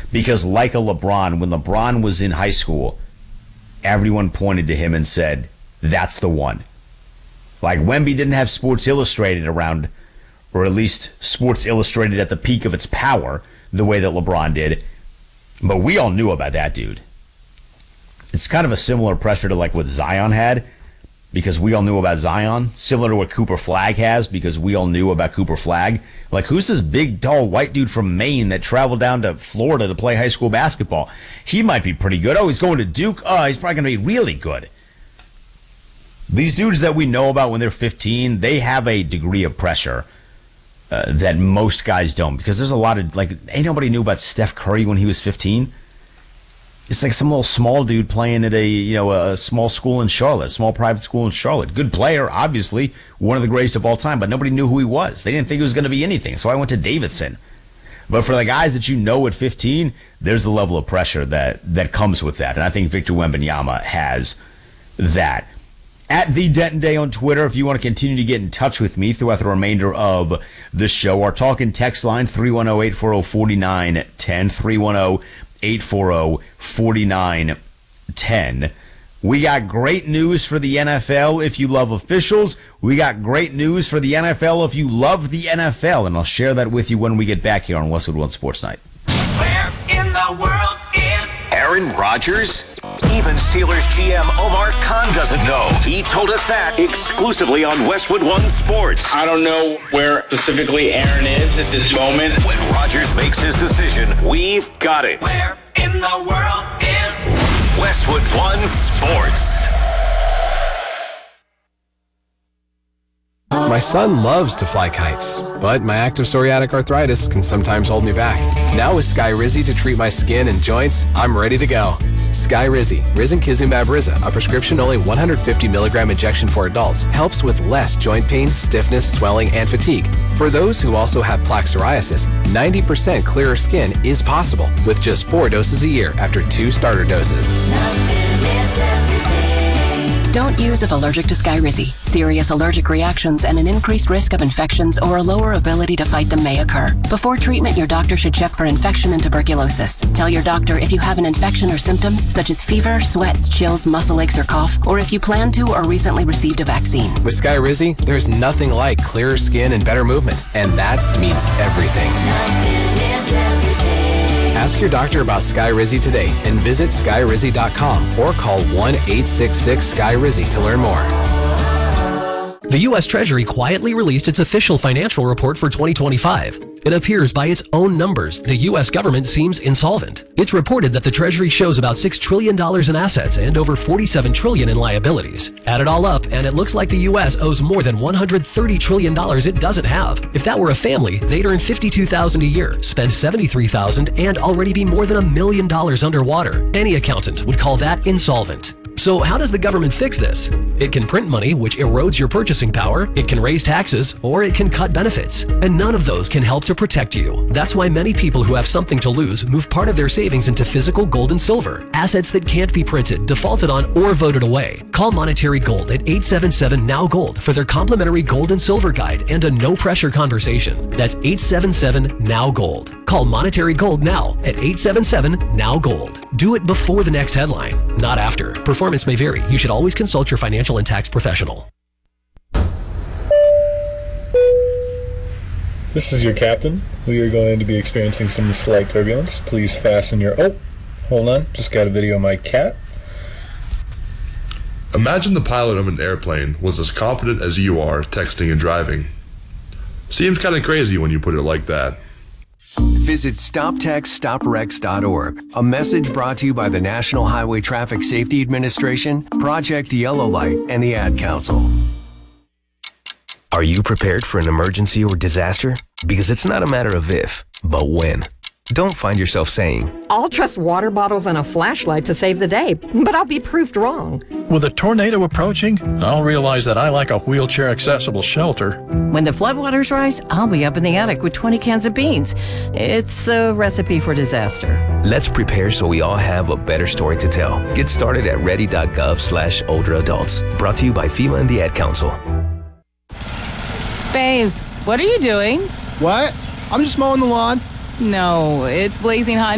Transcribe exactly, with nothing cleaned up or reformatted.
Because like a LeBron, when LeBron was in high school, everyone pointed to him and said, that's the one. Like, Wemby didn't have Sports Illustrated around, or at least Sports Illustrated at the peak of its power, the way that LeBron did. But we all knew about that dude. It's kind of a similar pressure to like what Zion had, because we all knew about Zion. Similar to what Cooper Flagg has, because we all knew about Cooper Flagg. Like, who's this big, tall, white dude from Maine that traveled down to Florida to play high school basketball? He might be pretty good. Oh, he's going to Duke. Oh, he's probably going to be really good. These dudes that we know about when they're fifteen, they have a degree of pressure uh, that most guys don't. Because there's a lot of, like, ain't nobody knew about Steph Curry when he was fifteen. It's like some little small dude playing at a, you know, a small school in Charlotte, a small private school in Charlotte. Good player, obviously, one of the greatest of all time, but nobody knew who he was. They didn't think he was going to be anything, so I went to Davidson. But for the guys that you know at fifteen, there's the level of pressure that, that comes with that, and I think Victor Wembanyama has that. At The Denton Day on Twitter, if you want to continue to get in touch with me throughout the remainder of the show, our talk and text line, three one zero, eight four zero, four nine one zero, three one zero, eight four zero, four nine one zero. We got great news for the N F L if you love officials. We got great news for the N F L if you love the N F L, and I'll share that with you when we get back here on Westwood One Sports Night. Where in the world is Aaron Rodgers? Even Steelers G M Omar Khan doesn't know. He told us that exclusively on Westwood One Sports. I don't know where specifically Aaron is at this moment. When Rodgers makes his decision, we've got it. Where in the world is Westwood One Sports? My son loves to fly kites, but my active psoriatic arthritis can sometimes hold me back. Now with Skyrizi to treat my skin and joints, I'm ready to go. Skyrizi, Risankizumab Riza, a prescription-only one hundred fifty milligram injection for adults, helps with less joint pain, stiffness, swelling, and fatigue. For those who also have plaque psoriasis, ninety percent clearer skin is possible with just four doses a year after two starter doses. Don't use if allergic to Skyrizi. Serious allergic reactions and an increased risk of infections or a lower ability to fight them may occur. Before treatment, your doctor should check for infection and tuberculosis. Tell your doctor if you have an infection or symptoms such as fever, sweats, chills, muscle aches, or cough, or if you plan to or recently received a vaccine. With Skyrizi, there's nothing like clearer skin and better movement, and that means everything. Ask your doctor about Skyrizi today and visit skyrizi dot com or call one eight six six Sky Rizzi to learn more. The U S Treasury quietly released its official financial report for twenty twenty-five. It appears by its own numbers, the U S government seems insolvent. It's reported that the Treasury shows about six trillion dollars in assets and over forty-seven trillion dollars in liabilities. Add it all up, and it looks like the U S owes more than one hundred thirty trillion dollars it doesn't have. If that were a family, they'd earn fifty-two thousand dollars a year, spend seventy-three thousand dollars, and already be more than a million dollars underwater. Any accountant would call that insolvent. So how does the government fix this? It can print money, which erodes your purchasing power, it can raise taxes, or it can cut benefits. And none of those can help to protect you. That's why many people who have something to lose move part of their savings into physical gold and silver, assets that can't be printed, defaulted on, or voted away. Call Monetary Gold at eight seven seven N O W Gold for their complimentary gold and silver guide and a no-pressure conversation. That's eight seven seven N O W Gold. Call Monetary Gold now at eight seven seven N O W Gold. Do it before the next headline, not after. Performance may vary. You should always consult your financial and tax professional. This is your captain. We are going to be experiencing some slight turbulence. Please fasten your... Oh, hold on. Just got a video of my cat. Imagine the pilot of an airplane was as confident as you are texting and driving. Seems kind of crazy when you put it like that. Visit stop text stop wrecks dot org. A message brought to you by the National Highway Traffic Safety Administration, Project Yellow Light, and the Ad Council. Are you prepared for an emergency or disaster? Because it's not a matter of if, but when. Don't find yourself saying, I'll trust water bottles and a flashlight to save the day, but I'll be proved wrong. With a tornado approaching, I'll realize that I like a wheelchair-accessible shelter. When the floodwaters rise, I'll be up in the attic with twenty cans of beans. It's a recipe for disaster. Let's prepare so we all have a better story to tell. Get started at ready.gov slash older adults. Brought to you by FEMA and the Ad Council. Babes, what are you doing? What? I'm just mowing the lawn. No, it's blazing hot